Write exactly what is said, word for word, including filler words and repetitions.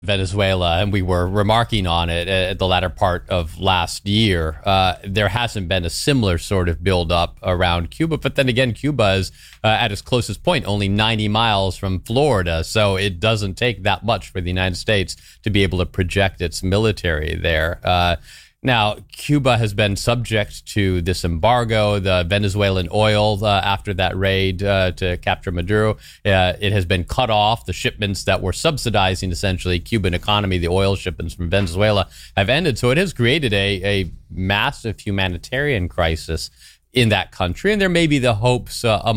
Venezuela, and we were remarking on it at the latter part of last year. Uh, there hasn't been a similar sort of buildup around Cuba. But then again, Cuba is uh, at its closest point, only ninety miles from Florida. So it doesn't take that much for the United States to be able to project its military there. Uh, Now, Cuba has been subject to this embargo, the Venezuelan oil uh, after that raid uh, to capture Maduro. Uh, it has been cut off. The shipments that were subsidizing essentially Cuban economy, the oil shipments from Venezuela, have ended. So it has created a, a massive humanitarian crisis in that country. And there may be the hopes uh,